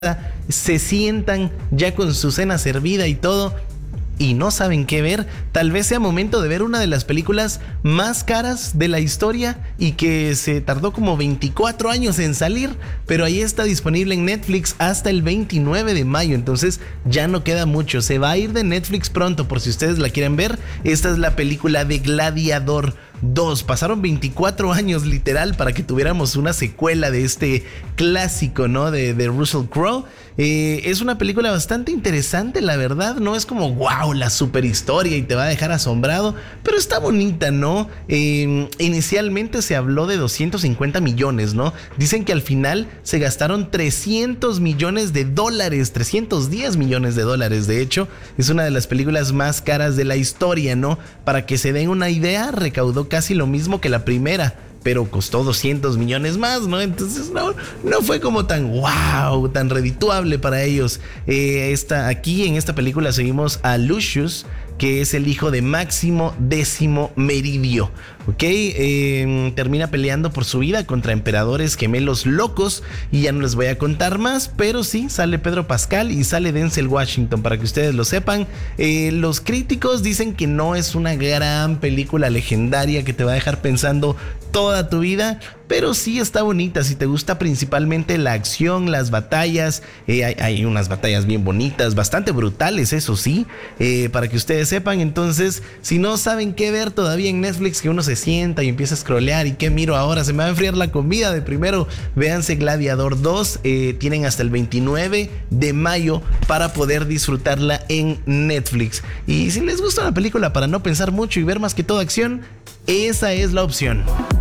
se sientan ya con su cena servida y todo y no saben qué ver, tal vez sea momento de ver una de las películas más caras de la historia y que se tardó como 24 años en salir, pero ahí está disponible en Netflix hasta el 29 de mayo, entonces ya no queda mucho, se va a ir de Netflix pronto por si ustedes la quieren ver. Esta es la película de Gladiador 2. Pasaron 24 años literal para que tuviéramos una secuela de este clásico, ¿no? De Russell Crowe. Es una película bastante interesante, la verdad. No es como wow, la super historia y te va a dejar asombrado, pero está bonita, ¿no? Inicialmente se habló de 250 millones, ¿no? Dicen que al final se gastaron 300 millones de dólares, 310 millones de dólares. De hecho, es una de las películas más caras de la historia, ¿no? Para que se den una idea, recaudó casi lo mismo que la primera, pero costó 200 millones más, ¿no? Entonces no fue como tan wow, tan redituable para ellos. Aquí en esta película seguimos a Lucius, que es el hijo de Máximo Décimo Meridio, ¿ok? Termina peleando por su vida contra emperadores gemelos locos y ya no les voy a contar más, pero sí, sale Pedro Pascal y sale Denzel Washington, para que ustedes lo sepan. Los críticos dicen que no es una gran película legendaria que te va a dejar pensando toda tu vida, pero sí está bonita. Si te gusta principalmente la acción, las batallas, hay unas batallas bien bonitas, bastante brutales, eso sí, para que ustedes sepan. Entonces, si no saben qué ver todavía en Netflix, que uno se sienta y empieza a scrollear y qué miro ahora, se me va a enfriar la comida de primero, véanse Gladiador 2, tienen hasta el 29 de mayo para poder disfrutarla en Netflix. Y si les gusta la película para no pensar mucho y ver más que todo acción, esa es la opción.